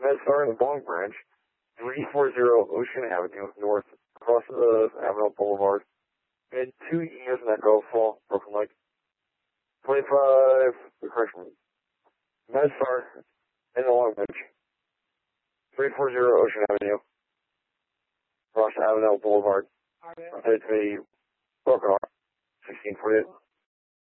MedStar in the Long Branch, 340 Ocean Avenue, north, across the Avenue Boulevard, and 2 years in Echo Fall, Brooklyn Lake. 25, correction, MedStar in the Long Branch, 340 Ocean Avenue, across Avenue Boulevard, update to the Broken Heart, 1648.